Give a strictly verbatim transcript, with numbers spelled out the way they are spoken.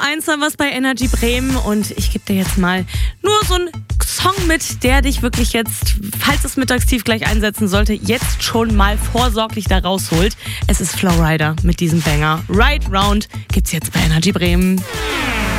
eins haben wir es bei Energy Bremen und ich gebe dir jetzt mal nur so einen Song mit, der dich wirklich jetzt, falls das Mittagstief gleich einsetzen sollte, jetzt schon mal vorsorglich da rausholt. Es ist Flowrider mit diesem Banger. Right Round gibt's jetzt bei Energy Bremen.